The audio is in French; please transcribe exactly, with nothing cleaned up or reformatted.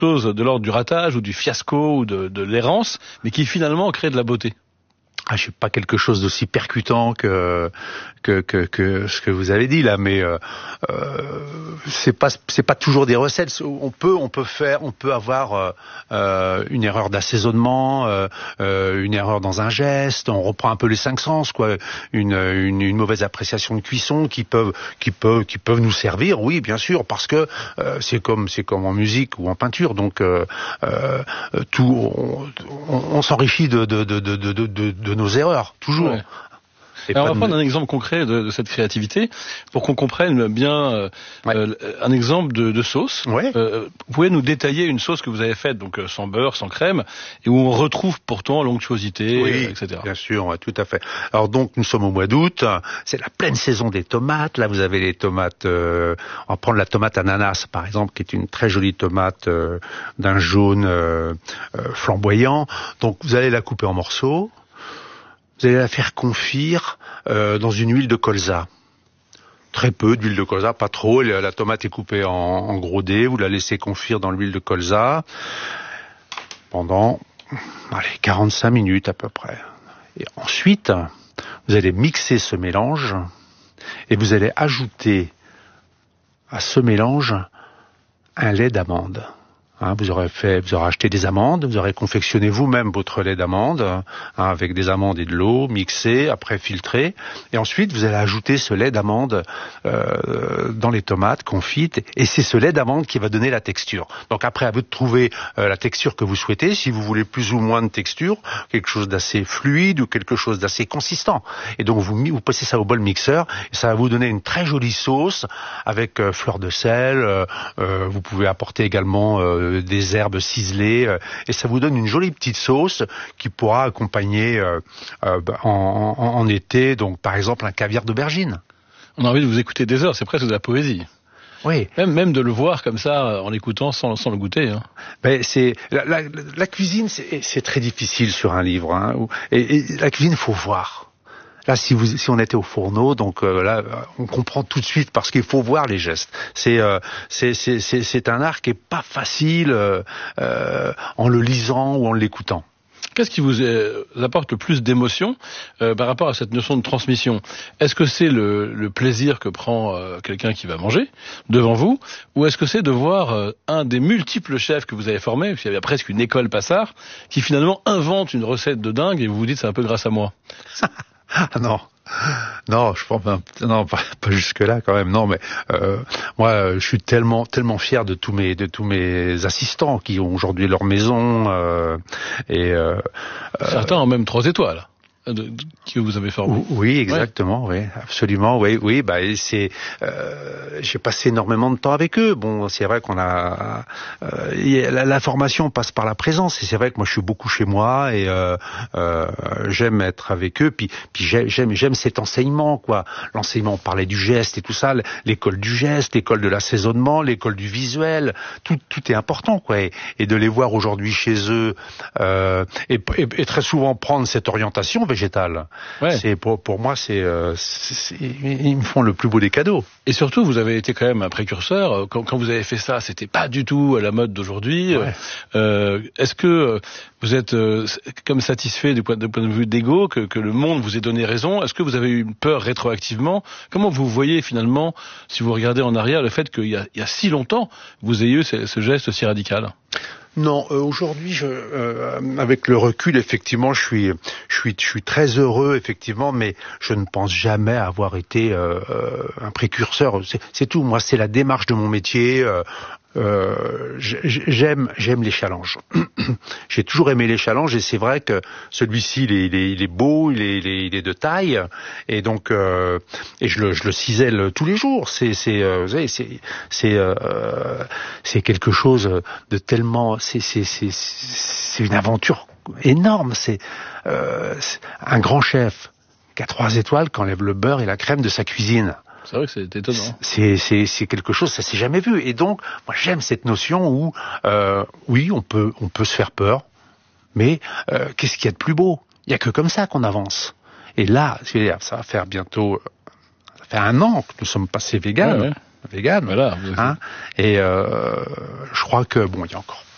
chose de l'ordre du ratage ou du fiasco ou de, de l'errance, mais qui finalement crée de la beauté. Ah, je sais pas quelque chose d'aussi percutant que que que que ce que vous avez dit là, mais euh, euh, c'est pas c'est pas toujours des recettes. On peut on peut faire on peut avoir euh, une erreur d'assaisonnement, euh, euh, une erreur dans un geste. On reprend un peu les cinq sens, quoi. Une une, une mauvaise appréciation de cuisson qui peuvent qui peuvent qui peuvent nous servir, oui, bien sûr, parce que euh, c'est comme c'est comme en musique ou en peinture. Donc euh, euh, tout on, on, on s'enrichit de de de de de de, de nos erreurs, toujours. Ouais. Alors, on va prendre un exemple concret de, de cette créativité pour qu'on comprenne bien euh, ouais. euh, un exemple de, de sauce. Ouais. Euh, vous pouvez nous détailler une sauce que vous avez faite, donc euh, sans beurre, sans crème, et où on retrouve pourtant l'onctuosité, oui, euh, et cetera. Bien sûr, ouais, tout à fait. Alors donc nous sommes au mois d'août, c'est la pleine saison des tomates. Là vous avez les tomates, euh, on va prendre la tomate ananas par exemple, qui est une très jolie tomate euh, d'un jaune euh, euh, flamboyant. Donc vous allez la couper en morceaux. Vous allez la faire confire euh, dans une huile de colza. Très peu d'huile de colza, pas trop. La tomate est coupée en, en gros dés. Vous la laissez confire dans l'huile de colza pendant allez, quarante-cinq minutes à peu près. Et ensuite, vous allez mixer ce mélange et vous allez ajouter à ce mélange un lait d'amande. Hein, vous aurez fait, vous aurez acheté des amandes, vous aurez confectionné vous-même votre lait d'amande hein, avec des amandes et de l'eau mixé, après filtré, et ensuite vous allez ajouter ce lait d'amande euh, dans les tomates confites, et c'est ce lait d'amande qui va donner la texture. Donc après, à vous de trouver euh, la texture que vous souhaitez, si vous voulez plus ou moins de texture, quelque chose d'assez fluide ou quelque chose d'assez consistant. Et donc vous vous passez ça au bol mixeur, et ça va vous donner une très jolie sauce avec euh, fleur de sel. Euh, euh, vous pouvez apporter également euh, des herbes ciselées, euh, et ça vous donne une jolie petite sauce qui pourra accompagner euh, euh, en, en, en été, donc par exemple un caviar d'aubergine. On a envie de vous écouter des heures, c'est presque de la poésie. Oui. Même, même de le voir comme ça, en l'écoutant sans, sans le goûter. Hein. Ben c'est la, la, la cuisine, c'est, c'est très difficile sur un livre. Hein, et, et la cuisine, faut voir. Là, si vous, si on était au fourneau, donc euh, là, on comprend tout de suite parce qu'il faut voir les gestes. C'est, euh, c'est, c'est, c'est, c'est un art qui est pas facile euh, euh, en le lisant ou en l'écoutant. Qu'est-ce qui vous euh, apporte le plus d'émotion euh, par rapport à cette notion de transmission ? Est-ce que c'est le, le plaisir que prend euh, quelqu'un qui va manger devant vous, ou est-ce que c'est de voir euh, un des multiples chefs que vous avez formés, parce qu'il y avait presque une école Passard, qui finalement invente une recette de dingue et vous vous dites c'est un peu grâce à moi ? Ah non, non, je pense non pas, pas jusque là quand même. Non, mais euh, moi, je suis tellement tellement fier de tous mes de tous mes assistants qui ont aujourd'hui leur maison euh, et euh, certains ont même trois étoiles. De, de, que vous avez formé. Oui, exactement, ouais. Oui, absolument, oui, oui. Bah, c'est, euh, j'ai passé énormément de temps avec eux. Bon, c'est vrai qu'on a, euh, la, la formation passe par la présence, et c'est vrai que moi je suis beaucoup chez moi et euh, euh, j'aime être avec eux. Puis, puis j'aime, j'aime, j'aime cet enseignement, quoi. L'enseignement, on parlait du geste et tout ça, l'école du geste, l'école de l'assaisonnement, l'école du visuel, tout, tout est important, quoi. Et, et de les voir aujourd'hui chez eux euh, et, et, et très souvent prendre cette orientation végétale. Ouais. C'est pour pour moi c'est, euh, c'est, c'est ils me font le plus beau des cadeaux. Et surtout vous avez été quand même un précurseur. Quand, quand vous avez fait ça, c'était pas du tout à la mode d'aujourd'hui. Ouais. Euh, est-ce que vous êtes euh, comme satisfait du point, du point de vue d'ego que, que le monde vous ait donné raison ? Est-ce que vous avez eu une peur rétroactivement ? Comment vous voyez finalement, si vous regardez en arrière, le fait qu'il y a, il y a si longtemps vous ayez eu ce, ce geste si radical ? Non, euh, aujourd'hui, je, euh, avec le recul, effectivement, je suis, je suis, je suis très heureux, effectivement, mais je ne pense jamais avoir été euh, un précurseur. C'est, c'est tout. Moi, c'est la démarche de mon métier. Euh, Euh, j'aime j'aime les challenges. J'ai toujours aimé les challenges, et c'est vrai que celui-ci il est, il est, il est beau, il est, il est, il est de taille, et donc euh, et je le je le cisèle tous les jours. C'est c'est euh, vous savez, c'est c'est euh, c'est quelque chose de tellement c'est c'est c'est c'est une aventure énorme. C'est, euh, c'est un grand chef qui a trois étoiles qui enlève le beurre et la crème de sa cuisine. C'est vrai que c'est étonnant. C'est, c'est, c'est quelque chose, ça s'est jamais vu. Et donc, moi, j'aime cette notion où, euh, oui, on peut, on peut se faire peur, mais euh, qu'est-ce qu'il y a de plus beau ? Il y a que comme ça qu'on avance. Et là, ça va faire bientôt, ça fait un an que nous sommes passés véganes, ouais, ouais. véganes, voilà, hein. Et euh, je crois que bon, il y a encore